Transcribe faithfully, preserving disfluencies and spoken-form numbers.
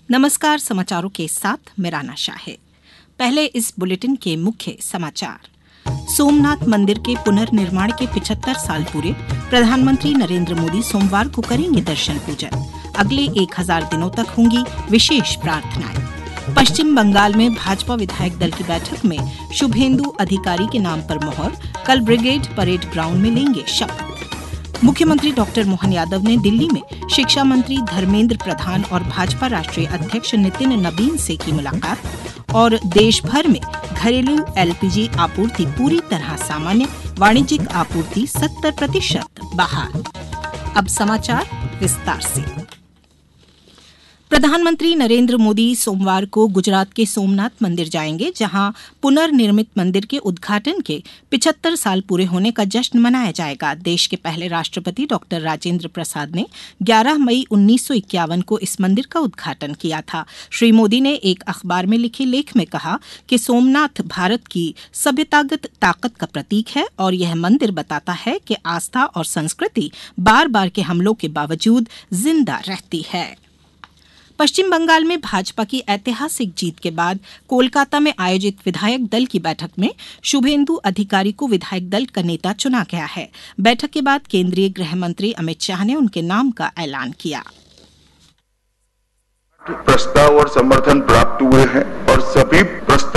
नमस्कार, समाचारों के साथ मेरा आशा है। पहले इस बुलेटिन के मुख्य समाचार। सोमनाथ मंदिर के पुनर्निर्माण के पचहत्तर साल पूरे, प्रधानमंत्री नरेंद्र मोदी सोमवार को करेंगे दर्शन पूजन। अगले एक हजार दिनों तक होंगी विशेष प्रार्थनाएं। पश्चिम बंगाल में भाजपा विधायक दल की बैठक में शुभेंदु अधिकारी के नाम पर मोहर, कल ब्रिगेड परेड ग्राउंड में लेंगे शपथ। मुख्यमंत्री डॉक्टर मोहन यादव ने दिल्ली में शिक्षा मंत्री धर्मेंद्र प्रधान और भाजपा राष्ट्रीय अध्यक्ष नितिन नबीन से की मुलाकात। और देश भर में घरेलू एलपीजी आपूर्ति पूरी तरह सामान्य, वाणिज्यिक आपूर्ति सत्तर प्रतिशत बहाल। अब समाचार विस्तार से। प्रधानमंत्री नरेंद्र मोदी सोमवार को गुजरात के सोमनाथ मंदिर जाएंगे, जहां पुनर्निर्मित मंदिर के उद्घाटन के पचहत्तर साल पूरे होने का जश्न मनाया जाएगा। देश के पहले राष्ट्रपति डॉक्टर राजेंद्र प्रसाद ने ग्यारह मई उन्नीस सौ इक्यावन को इस मंदिर का उद्घाटन किया था। श्री मोदी ने एक अखबार में लिखे लेख में कहा कि सोमनाथ भारत की सभ्यतागत ताकत का प्रतीक है और यह मंदिर बताता है कि आस्था और संस्कृति बार बार के हमलों के बावजूद जिंदा रहती है। पश्चिम बंगाल में भाजपा की ऐतिहासिक जीत के बाद कोलकाता में आयोजित विधायक दल की बैठक में शुभेंदु अधिकारी को विधायक दल का नेता चुना गया है। बैठक के बाद केंद्रीय गृह मंत्री अमित शाह ने उनके नाम का ऐलान किया। प्रस्ताव और समर्थन प्राप्त हुए हैं और सभी प्रस्ताव